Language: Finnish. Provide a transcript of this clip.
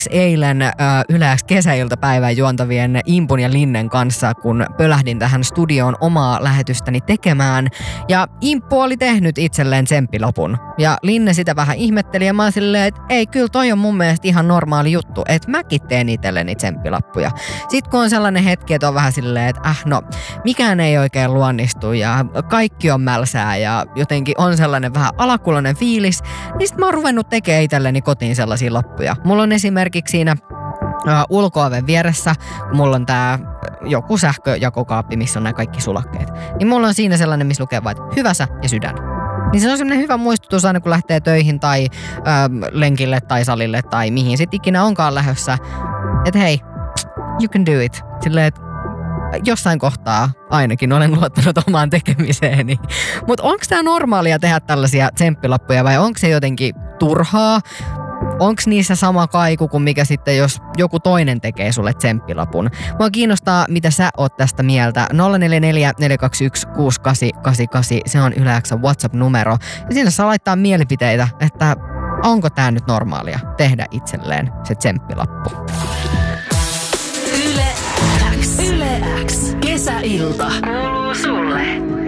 eilen Yle X kesäiltapäivän juontavien Impun ja Linnen kanssa, kun pölähdin tähän studioon omaa lähetystäni tekemään. Ja Imppu oli tehnyt itselleen tsemppilapun. Ja Linne sitä vähän ihmetteli ja mä oon silleen, että ei, kyllä toi on mun mielestä ihan normaali juttu, että mäkin teen itselleni tsemppilappuja. Sitten kun on sellainen hetki, että on vähän silleen, että mikään ei oikein luonnistu ja kaikki on mälsää ja jotenkin on sellainen vähän alakuloinen fiilis, niin sit mä oon ruvennut tekemään itselleni kotiin sellaisia lappuja. Mulla on esimerkiksi siinä ulko-oven vieressä, kun mulla on tää joku sähköjakokaappi, missä on nämä kaikki sulakkeet, niin mulla on siinä sellainen, missä lukee vaan, että hyvä sä ja sydän. Niin se on semmoinen hyvä muistutus aina, kun lähtee töihin tai lenkille tai salille tai mihin sit ikinä onkaan lähdössä, että hei, you can do it. Silleen, että jossain kohtaa ainakin olen luottanut omaan tekemiseeni. Mutta onko tämä normaalia tehdä tällaisia tsemppilappuja vai onko se jotenkin turhaa? Onko niissä sama kaiku kuin mikä sitten, jos joku toinen tekee sulle tsemppilapun? Mua kiinnostaa, mitä sä oot tästä mieltä. 044 421 6888, se on Yle X:n WhatsApp-numero. Ja siinä saa laittaa mielipiteitä, että onko tää nyt normaalia tehdä itselleen se tsemppilappu. Yle X. Yle X. Kesäilta. Kuuluu sulle.